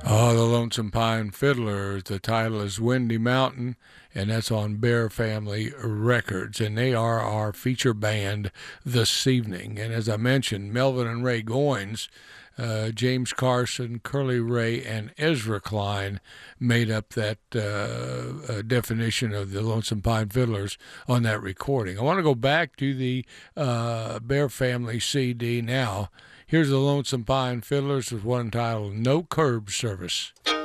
Oh, the Lonesome Pine Fiddlers. The title is Windy Mountain, and that's on Bear Family Records. And they are our feature band this evening. And as I mentioned, Melvin and Ray Goins, James Carson, Curly Ray, and Ezra Klein made up that definition of the Lonesome Pine Fiddlers on that recording. I want to go back to the Bear Family CD now. Here's the Lonesome Pine Fiddlers with one entitled No Curb Service.